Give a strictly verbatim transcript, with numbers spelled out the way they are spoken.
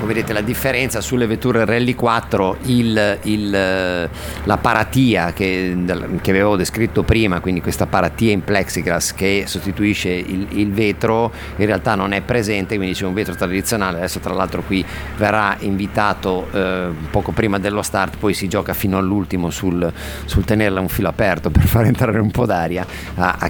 vedete la differenza sulle vetture Rally quattro, il, il, la paratia che, che avevo descritto prima, quindi questa paratia in plexiglass che sostituisce il, il vetro, in realtà non è presente, quindi c'è un vetro tradizionale. Adesso tra l'altro qui verrà invitato eh, poco prima dello start, poi si gioca fino all'ultimo sul, sul tenerla un filo aperto per far entrare un po' d'aria a, a